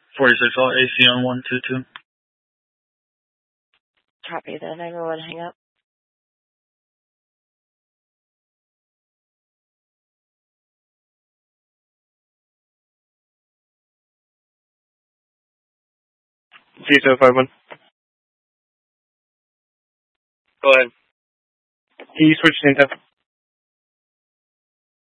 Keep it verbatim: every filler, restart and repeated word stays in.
forty-six all A C on one two two. Copy the nine one one, hang up. G seven five one. Go ahead. Can you switch to Intel?